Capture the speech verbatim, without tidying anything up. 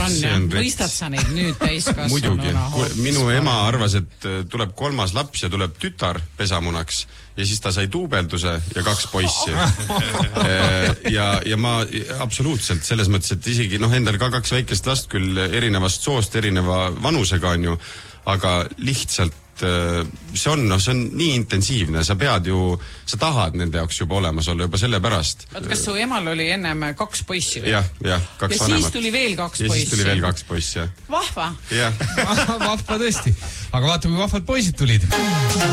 on, on mõistad sa neid nüüd täiskasvanu? Muidugi. Minu ema arvas, et tuleb kolmas laps ja tuleb tütar pesamunaks ja siis ta sai tuubelduse ja kaks poissi. ja, ja ma absoluutselt selles mõttes, et isegi noh, endal ka kaks väikest last küll erinevast soost, erineva vanusega on ju, aga lihtsalt see on, no, see on nii intensiivne, sa pead ju, sa tahad nende jaoks juba olemas olla juba selle pärast. Oot, kas su emal oli ennem kaks poissi? Või? Jah, jah, kaks ja vanemat. Siis tuli veel kaks ja poissi. Ja siis tuli veel kaks poissi, jah. Vahva. Jah. Vahva tõesti. Aga vaata, kui vahvad poisid tulid.